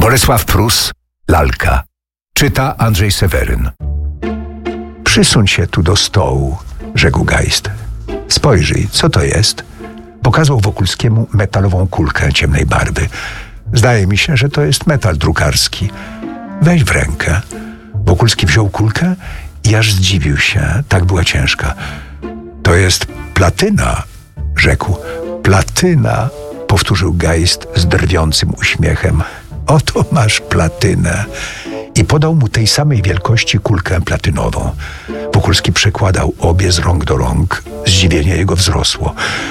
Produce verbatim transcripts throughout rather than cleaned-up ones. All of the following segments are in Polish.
Bolesław Prus, Lalka. Czyta Andrzej Seweryn. Przysuń się tu do stołu, rzekł Geist. Spojrzyj, co to jest? Pokazał Wokulskiemu metalową kulkę ciemnej barwy. Zdaje mi się, że to jest metal drukarski. Weź w rękę. Wokulski wziął kulkę i aż zdziwił się, tak była ciężka. To jest platyna, rzekł. Platyna, powtórzył Geist z drwiącym uśmiechem. Oto masz platynę. I podał mu tej samej wielkości kulkę platynową. Wokulski przekładał obie z rąk do rąk. Zdziwienie jego wzrosło.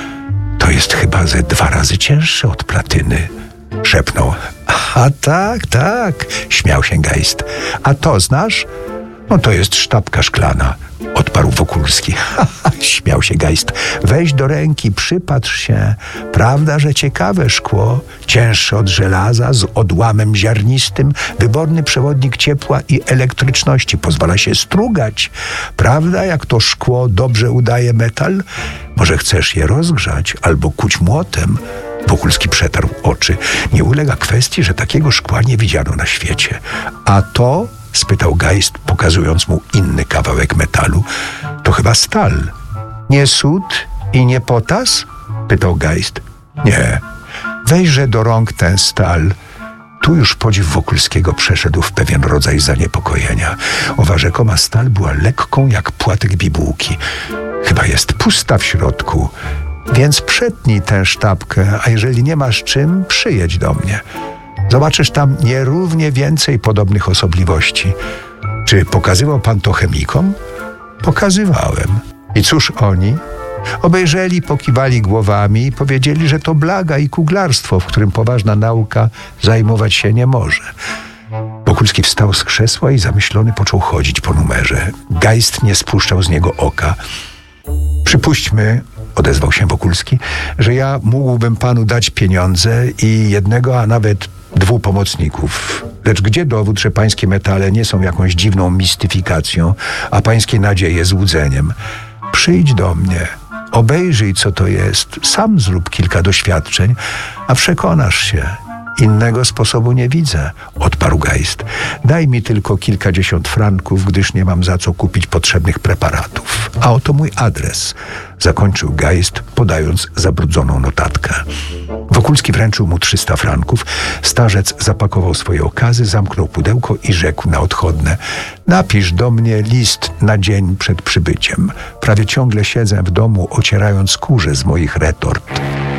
To jest chyba ze dwa razy cięższe od platyny, szepnął. A tak, tak, śmiał się Geist. A to znasz? No to jest sztabka szklana, odparł Wokulski. Ha, ha, śmiał się Geist. Weź do ręki, przypatrz się. Prawda, że ciekawe szkło, cięższe od żelaza, z odłamem ziarnistym, wyborny przewodnik ciepła i elektryczności, pozwala się strugać. Prawda, jak to szkło dobrze udaje metal? Może chcesz je rozgrzać albo kuć młotem? Wokulski przetarł oczy. Nie ulega kwestii, że takiego szkła nie widziano na świecie. A to? Spytał Geist, pokazując mu inny kawałek metalu. To chyba stal. Nie sód i nie potas? Pytał Geist. Nie. Weźże do rąk ten stal. Tu już podziw Wokulskiego przeszedł w pewien rodzaj zaniepokojenia. Owa rzekoma stal była lekką jak płatek bibułki. Chyba jest pusta w środku. Więc przetnij tę sztabkę, a jeżeli nie masz czym, przyjedź do mnie. Zobaczysz tam nierównie więcej podobnych osobliwości. Czy pokazywał pan to chemikom? Pokazywałem. I cóż oni? Obejrzeli, pokiwali głowami i powiedzieli, że to blaga i kuglarstwo, w którym poważna nauka zajmować się nie może. Wokulski wstał z krzesła i zamyślony począł chodzić po numerze. Geist nie spuszczał z niego oka. Przypuśćmy, odezwał się Wokulski, że ja mógłbym panu dać pieniądze i jednego, a nawet dwóch pomocników. Lecz gdzie dowód, że pańskie metale nie są jakąś dziwną mistyfikacją, a pańskie nadzieje złudzeniem? Przyjdź do mnie, obejrzyj, co to jest, sam zrób kilka doświadczeń, a przekonasz się. Innego sposobu nie widzę, odparł Geist. Daj mi tylko kilkadziesiąt franków, gdyż nie mam za co kupić potrzebnych preparatów. A oto mój adres, zakończył Geist, podając zabrudzoną notatkę. Wokulski wręczył mu trzysta franków. Starzec zapakował swoje okazy, zamknął pudełko i rzekł na odchodne. Napisz do mnie list na dzień przed przybyciem. Prawie ciągle siedzę w domu, ocierając skórze z moich retort.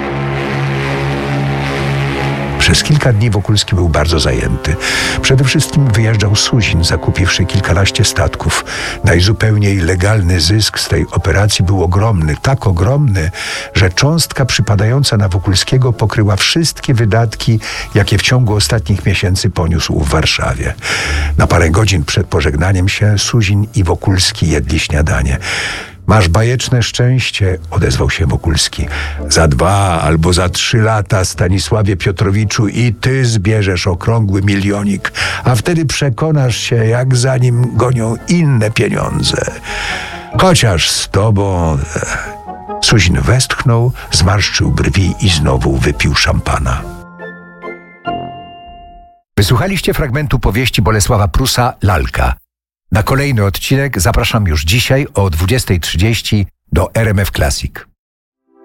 Przez kilka dni Wokulski był bardzo zajęty. Przede wszystkim wyjeżdżał Suzin, zakupiwszy kilkanaście statków. Najzupełniej legalny zysk z tej operacji był ogromny, tak ogromny, że cząstka przypadająca na Wokulskiego pokryła wszystkie wydatki, jakie w ciągu ostatnich miesięcy poniósł w Warszawie. Na parę godzin przed pożegnaniem się Suzin i Wokulski jedli śniadanie. Masz bajeczne szczęście, odezwał się Wokulski. Za dwa albo za trzy lata, Stanisławie Piotrowiczu, i ty zbierzesz okrągły milionik, a wtedy przekonasz się, jak za nim gonią inne pieniądze. Chociaż z tobą... Suzin westchnął, zmarszczył brwi i znowu wypił szampana. Wysłuchaliście fragmentu powieści Bolesława Prusa, Lalka. Na kolejny odcinek zapraszam już dzisiaj o dwudziestej trzydzieści do R M F Classic.